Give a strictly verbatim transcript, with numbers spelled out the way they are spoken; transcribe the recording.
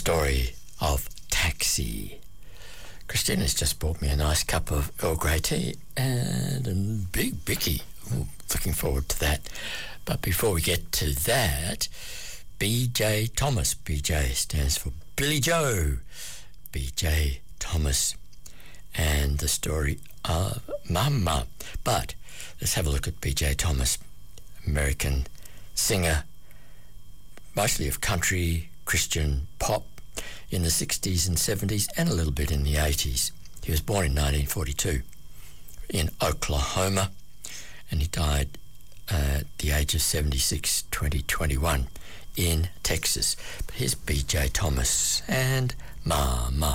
story of Taxi. Christina's just bought me a nice cup of Earl Grey tea and a big bicky. Ooh, looking forward to that. But before we get to that, B J Thomas. B J stands for Billy Joe. B J Thomas and the story of Mama. But let's have a look at B J Thomas, American singer, mostly of country, Christian pop in the sixties and seventies and a little bit in the eighties. He was born in nineteen forty-two in Oklahoma and he died uh, at the age of seventy-six, twenty twenty-one in Texas. But here's B J Thomas and Mama.